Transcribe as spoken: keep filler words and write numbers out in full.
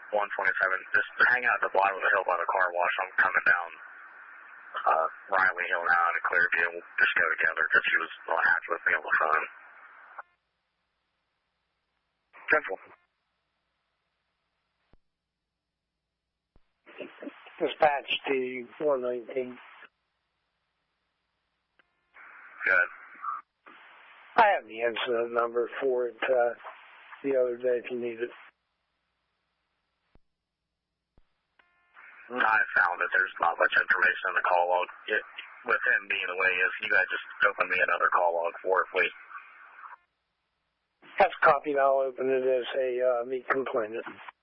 one twenty-seven. Just hang out at the bottom of the hill by the car wash. I'm coming down uh, Riley Hill now to Clearview. We'll just go together because she was on hatch with me on the phone. Central. Dispatch to one nineteen. Good. I have the incident number for it uh, the other day if you need it. I found that there's not much information in the call log. It, with him being the way he is, you guys just open me another call log for it, please. That's copied. I'll open it as a uh, meet complainant.